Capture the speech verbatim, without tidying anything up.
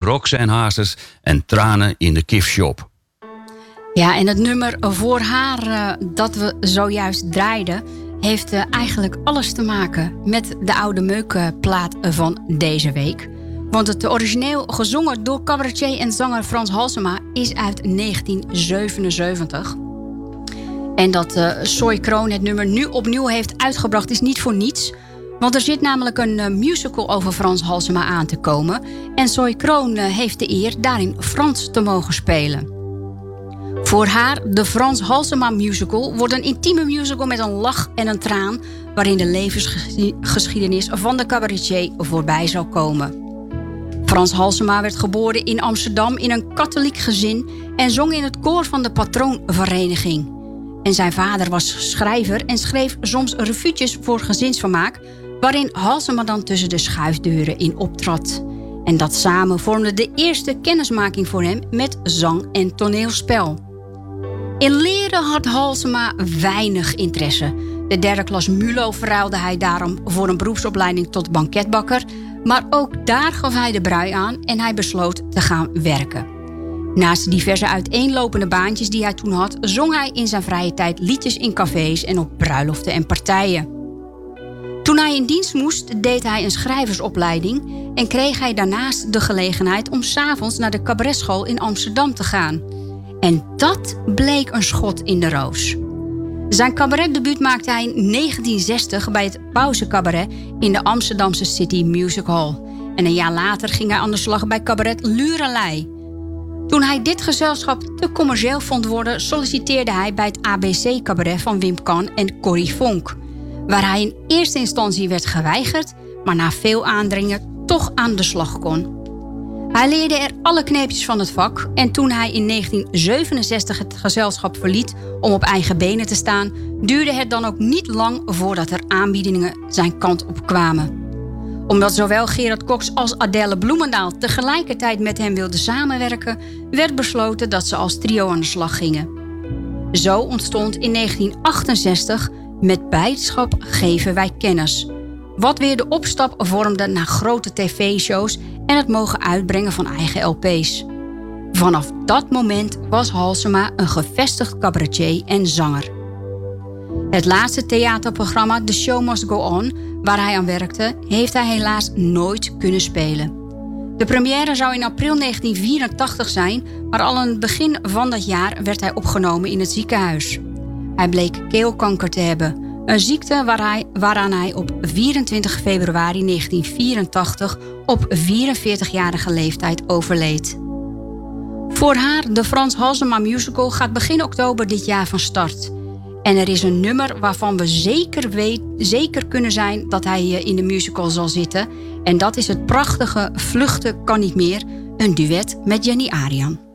Roxanne Hazes en Tranen in de Kifshop. Ja, en het nummer voor haar uh, dat we zojuist draaiden heeft uh, eigenlijk alles te maken met de oude meukplaat van deze week. Want het origineel gezongen door cabaretier en zanger Frans Halsema is uit negentien zevenenzeventig. En dat uh, Soy Kroon het nummer nu opnieuw heeft uitgebracht is niet voor niets. Want er zit namelijk een uh, musical over Frans Halsema aan te komen. En Soy Kroon uh, heeft de eer daarin Frans te mogen spelen. Voor haar, de Frans Halsema musical, wordt een intieme musical met een lach en een traan, waarin de levensgeschiedenis van de cabaretier voorbij zal komen. Frans Halsema werd geboren in Amsterdam in een katholiek gezin en zong in het koor van de patroonvereniging. En zijn vader was schrijver en schreef soms revuutjes voor gezinsvermaak, waarin Halsema dan tussen de schuifdeuren in optrad. En dat samen vormde de eerste kennismaking voor hem met zang en toneelspel. In leren had Halsema weinig interesse. De derde klas MULO verruilde hij daarom voor een beroepsopleiding tot banketbakker. Maar ook daar gaf hij de brui aan en hij besloot te gaan werken. Naast diverse uiteenlopende baantjes die hij toen had, zong hij in zijn vrije tijd liedjes in cafés en op bruiloften en partijen. Toen hij in dienst moest, deed hij een schrijversopleiding en kreeg hij daarnaast de gelegenheid om 's avonds naar de cabaretschool in Amsterdam te gaan. En dat bleek een schot in de roos. Zijn cabaretdebuut maakte hij in negentien zestig bij het Pauze Cabaret in de Amsterdamse City Music Hall. En een jaar later ging hij aan de slag bij cabaret Lurelei. Toen hij dit gezelschap te commercieel vond worden, solliciteerde hij bij het A B C Cabaret van Wim Kan en Corrie Vonk, waar hij in eerste instantie werd geweigerd, maar na veel aandringen toch aan de slag kon. Hij leerde er alle kneepjes van het vak en toen hij in negentien zevenenzestig het gezelschap verliet om op eigen benen te staan, duurde het dan ook niet lang voordat er aanbiedingen zijn kant op kwamen. Omdat zowel Gerard Cox als Adèle Bloemendaal tegelijkertijd met hem wilden samenwerken, werd besloten dat ze als trio aan de slag gingen. Zo ontstond in negentien achtenzestig Met Blijdschap geven wij kennis, wat weer de opstap vormde naar grote tv-shows en het mogen uitbrengen van eigen L P's. Vanaf dat moment was Halsema een gevestigd cabaretier en zanger. Het laatste theaterprogramma The Show Must Go On, waar hij aan werkte, heeft hij helaas nooit kunnen spelen. De première zou in april negentien vierentachtig zijn, maar al aan het begin van dat jaar werd hij opgenomen in het ziekenhuis. Hij bleek keelkanker te hebben, een ziekte waar hij, waaraan hij op vierentwintig februari negentien vierentachtig op vierenveertigjarige leeftijd overleed. Voor haar, de Frans Halsema musical, gaat begin oktober dit jaar van start. En er is een nummer waarvan we zeker, weet, zeker kunnen zijn dat hij in de musical zal zitten. En dat is het prachtige Vluchten kan niet meer, een duet met Jenny Arian.